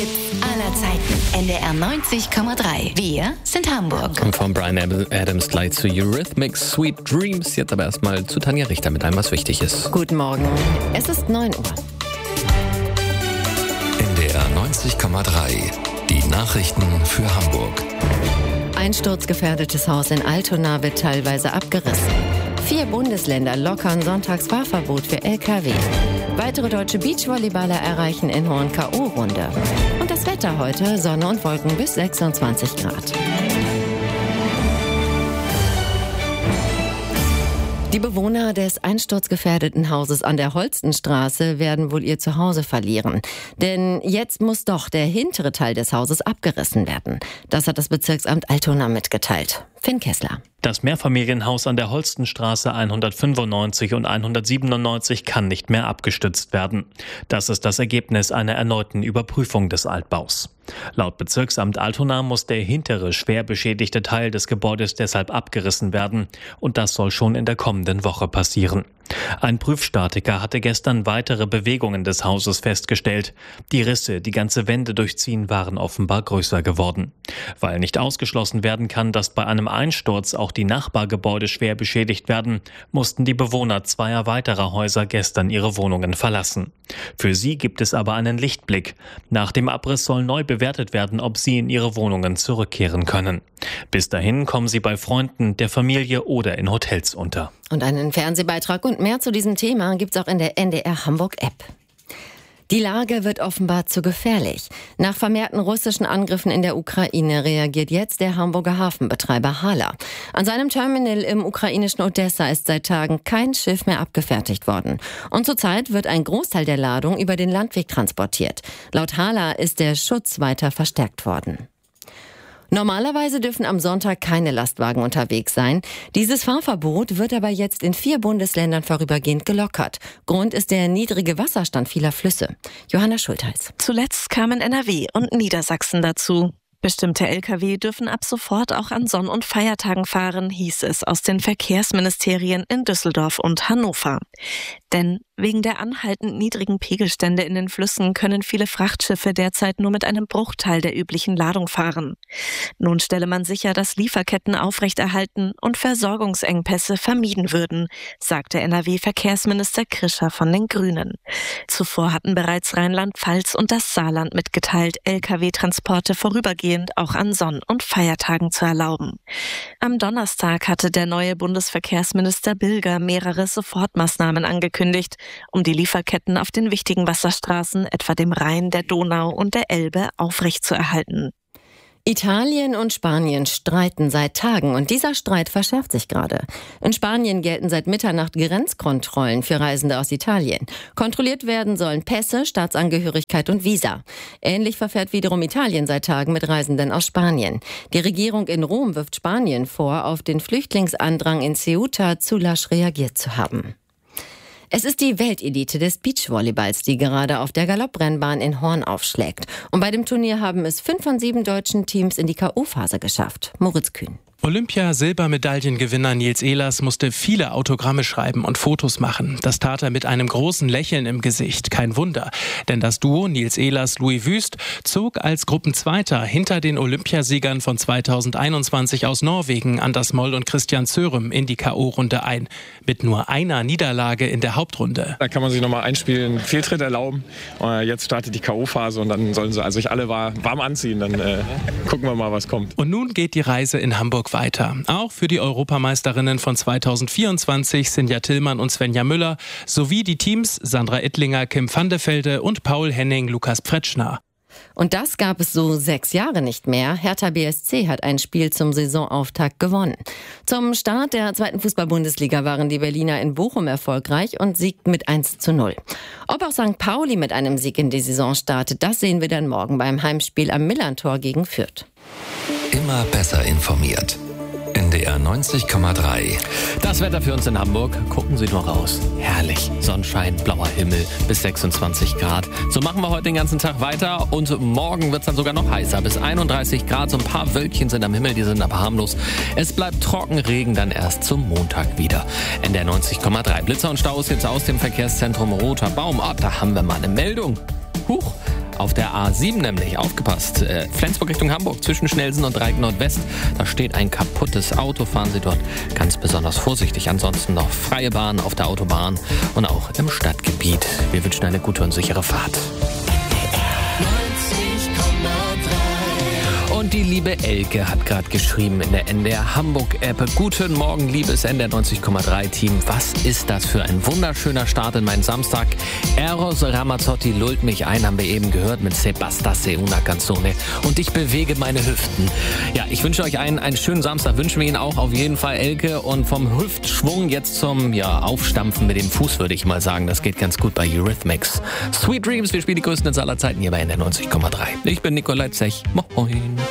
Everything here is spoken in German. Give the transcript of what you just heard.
Aller Zeiten. NDR 90,3. Wir sind Hamburg. Und von Bryan Adams gleich zu Eurythmics Sweet Dreams. Jetzt aber erstmal zu Tanja Richter mit allem, was wichtig ist. Guten Morgen. Es ist 9 Uhr. NDR 90,3. Die Nachrichten für Hamburg. Einsturzgefährdetes Haus in Altona wird teilweise abgerissen. 4 Bundesländer lockern Sonntagsfahrverbot für Lkw. Weitere deutsche Beachvolleyballer erreichen in Horn K.O.-Runde. Und das Wetter heute, Sonne und Wolken bis 26 Grad. Die Bewohner des einsturzgefährdeten Hauses an der Holstenstraße werden wohl ihr Zuhause verlieren. Denn jetzt muss doch der hintere Teil des Hauses abgerissen werden. Das hat das Bezirksamt Altona mitgeteilt. Finn Kessler. Das Mehrfamilienhaus an der Holstenstraße 195 und 197 kann nicht mehr abgestützt werden. Das ist das Ergebnis einer erneuten Überprüfung des Altbaus. Laut Bezirksamt Altona muss der hintere, schwer beschädigte Teil des Gebäudes deshalb abgerissen werden. Und das soll schon in der kommenden Woche passieren. Ein Prüfstatiker hatte gestern weitere Bewegungen des Hauses festgestellt. Die Risse, die ganze Wände durchziehen, waren offenbar größer geworden. Weil nicht ausgeschlossen werden kann, dass bei einem Einsturz auch die Nachbargebäude schwer beschädigt werden, mussten die Bewohner 2 weiterer Häuser gestern ihre Wohnungen verlassen. Für sie gibt es aber einen Lichtblick. Nach dem Abriss soll neu bewertet werden, ob sie in ihre Wohnungen zurückkehren können. Bis dahin kommen sie bei Freunden, der Familie oder in Hotels unter. Und einen Fernsehbeitrag und mehr zu diesem Thema gibt's auch in der NDR Hamburg App. Die Lage wird offenbar zu gefährlich. Nach vermehrten russischen Angriffen in der Ukraine reagiert jetzt der Hamburger Hafenbetreiber Hala. An seinem Terminal im ukrainischen Odessa ist seit Tagen kein Schiff mehr abgefertigt worden. Und zurzeit wird ein Großteil der Ladung über den Landweg transportiert. Laut Hala ist der Schutz weiter verstärkt worden. Normalerweise dürfen am Sonntag keine Lastwagen unterwegs sein. Dieses Fahrverbot wird aber jetzt in 4 Bundesländern vorübergehend gelockert. Grund ist der niedrige Wasserstand vieler Flüsse. Johanna Schultheis. Zuletzt kamen NRW und Niedersachsen dazu. Bestimmte Lkw dürfen ab sofort auch an Sonn- und Feiertagen fahren, hieß es aus den Verkehrsministerien in Düsseldorf und Hannover. Denn wegen der anhaltend niedrigen Pegelstände in den Flüssen können viele Frachtschiffe derzeit nur mit einem Bruchteil der üblichen Ladung fahren. Nun stelle man sicher, dass Lieferketten aufrechterhalten und Versorgungsengpässe vermieden würden, sagte NRW-Verkehrsminister Krischer von den Grünen. Zuvor hatten bereits Rheinland-Pfalz und das Saarland mitgeteilt, Lkw-Transporte vorübergehend auch an Sonn- und Feiertagen zu erlauben. Am Donnerstag hatte der neue Bundesverkehrsminister Bilger mehrere Sofortmaßnahmen angekündigt, um die Lieferketten auf den wichtigen Wasserstraßen, etwa dem Rhein, der Donau und der Elbe, aufrechtzuerhalten. Italien und Spanien streiten seit Tagen und dieser Streit verschärft sich gerade. In Spanien gelten seit Mitternacht Grenzkontrollen für Reisende aus Italien. Kontrolliert werden sollen Pässe, Staatsangehörigkeit und Visa. Ähnlich verfährt wiederum Italien seit Tagen mit Reisenden aus Spanien. Die Regierung in Rom wirft Spanien vor, auf den Flüchtlingsandrang in Ceuta zu lasch reagiert zu haben. Es ist die Weltelite des Beachvolleyballs, die gerade auf der Galopprennbahn in Horn aufschlägt. Und bei dem Turnier haben es 5 von 7 deutschen Teams in die K.O.-Phase geschafft. Moritz Kühn. Olympia-Silbermedaillengewinner Nils Ehlers musste viele Autogramme schreiben und Fotos machen. Das tat er mit einem großen Lächeln im Gesicht. Kein Wunder, denn das Duo Nils Ehlers-Louis Wüst zog als Gruppenzweiter hinter den Olympiasiegern von 2021 aus Norwegen, Anders Moll und Christian Zörem, in die K.O.-Runde ein. Mit nur einer Niederlage in der Hauptrunde. Da kann man sich nochmal einspielen, Fehltritt erlauben. Jetzt startet die K.O.-Phase und dann sollen sie sich alle warm anziehen. Dann gucken wir mal, was kommt. Und nun geht die Reise in Hamburg weiter. Auch für die Europameisterinnen von 2024 Sinja Tillmann und Svenja Müller sowie die Teams Sandra Ettlinger, Kim van de Velde und Paul Henning, Lukas Pfretschner. Und das gab es so 6 Jahre nicht mehr. Hertha BSC hat ein Spiel zum Saisonauftakt gewonnen. Zum Start der 2. Fußball-Bundesliga waren die Berliner in Bochum erfolgreich und siegten mit 1:0. Ob auch St. Pauli mit einem Sieg in die Saison startet, das sehen wir dann morgen beim Heimspiel am Millerntor gegen Fürth. Immer besser informiert. NDR 90,3. Das Wetter für uns in Hamburg. Gucken Sie nur raus. Herrlich. Sonnenschein, blauer Himmel bis 26 Grad. So machen wir heute den ganzen Tag weiter und morgen wird es dann sogar noch heißer. Bis 31 Grad. So ein paar Wölkchen sind am Himmel, die sind aber harmlos. Es bleibt trocken, Regen dann erst zum Montag wieder. NDR 90,3. Blitzer und Staus jetzt aus dem Verkehrszentrum Roter Baum. Da haben wir mal eine Meldung. Huch. Auf der A7 nämlich, aufgepasst, Flensburg Richtung Hamburg zwischen Schnellsen und Dreieck Nordwest. Da steht ein kaputtes Auto, fahren Sie dort ganz besonders vorsichtig. Ansonsten noch freie Bahn auf der Autobahn und auch im Stadtgebiet. Wir wünschen eine gute und sichere Fahrt. Und die liebe Elke hat gerade geschrieben in der NDR Hamburg-App: Guten Morgen, liebes NDR 90,3-Team. Was ist das für ein wunderschöner Start in meinen Samstag? Eros Ramazzotti lullt mich ein, haben wir eben gehört, mit Se bastasse una canzone. Und ich bewege meine Hüften. Ja, ich wünsche euch einen schönen Samstag. Wünschen wir Ihnen auch auf jeden Fall, Elke. Und vom Hüftschwung jetzt zum Aufstampfen mit dem Fuß, würde ich mal sagen. Das geht ganz gut bei Eurythmics. Sweet Dreams, wir spielen die größten Hits aller Zeiten hier bei NDR 90,3. Ich bin Nikolai Zech. Moin.